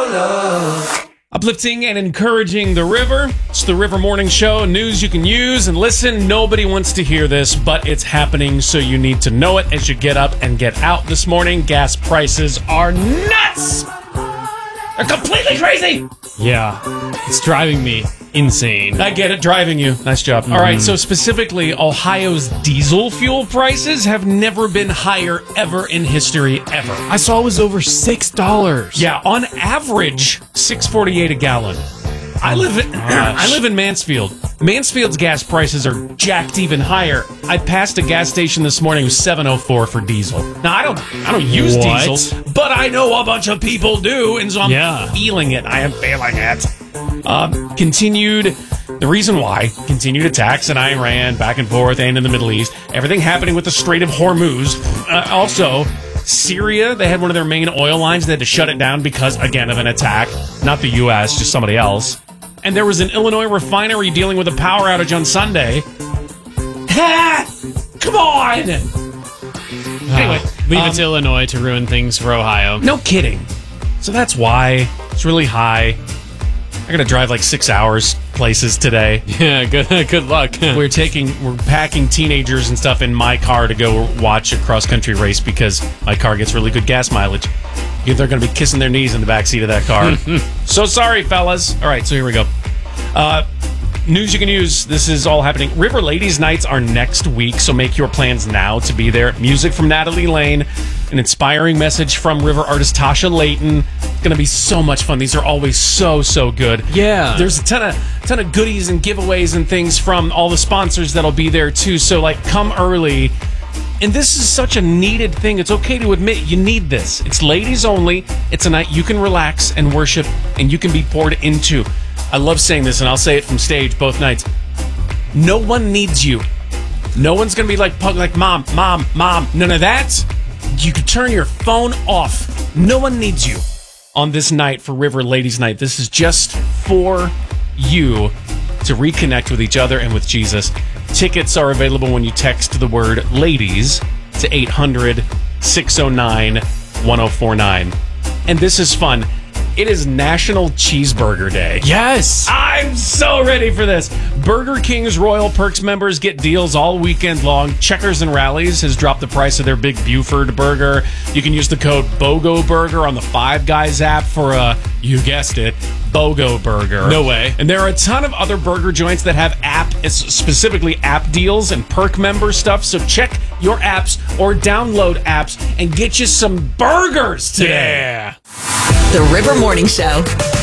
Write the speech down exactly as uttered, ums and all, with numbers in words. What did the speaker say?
Uplifting and encouraging the river. It's the River Morning Show. News you can use and listen. Nobody wants to hear this, but it's happening, so you need to know it as you get up and get out this morning. Gas prices are nuts! They're completely crazy! Yeah, it's driving me insane. I get it, driving you. Nice job. Mm. All right, so specifically, Ohio's diesel fuel prices have never been higher ever in history, ever. I saw it was over six dollars. Yeah, on average, six forty-eight a gallon. I live in I live in Mansfield. Mansfield's gas prices are jacked even higher. I passed a gas station this morning with seven oh four for diesel. Now I don't I don't use What? diesel, but I know a bunch of people do, and so I'm Yeah. feeling it. I am feeling it. Uh, continued. The reason why continued attacks in Iran, back and forth, and in the Middle East. Everything happening with the Strait of Hormuz. Uh, also, Syria, they had one of their main oil lines. They had to shut it down because, again, of an attack. Not the U S, just somebody else. And there was an Illinois refinery dealing with a power outage on Sunday. Ha! Come on! Anyway, Leave um, it to Illinois to ruin things for Ohio. no kidding. So that's why it's really high. I gotta drive like six hours places today. Yeah, good good luck. We're taking, we're packing teenagers and stuff in my car to go watch a cross-country race because my car gets really good gas mileage. They're going to be kissing their knees in the backseat of that car. So sorry, fellas. All right, so here we go. Uh, news you can use. This is all happening. River Ladies Nights are next week, so make your plans now to be there. Music from Natalie Lane. An inspiring message from River artist Tasha Layton. It's going to be so much fun. These are always so, so good. Yeah. There's a ton of ton of goodies and giveaways and things from all the sponsors that'll be there, too. So, like, come early. And this is such a needed thing. It's okay to admit you need this. It's ladies only. It's a night you can relax and worship, and you can be poured into. I love saying this, and I'll say it from stage both nights. No one needs you. No one's going to be like, like, mom, mom, mom. None of that. You can turn your phone off. No one needs you on this night for River Ladies Night. This is just for you to reconnect with each other and with Jesus. Tickets are available when you text the word ladies to eight hundred, six oh nine, one oh four nine. And this is fun. It is National Cheeseburger Day. Yes. I'm so ready for this. Burger King's Royal Perks members get deals all weekend long. Checkers and Rallies has dropped the price of their Big Buford burger. You can use the code BOGO Burger on the Five Guys app for a, you guessed it, BOGO Burger. No way. And there are a ton of other burger joints that have app, specifically app deals and perk member stuff. So check your apps or download apps and get you some burgers today. Yeah. The River Morning Show.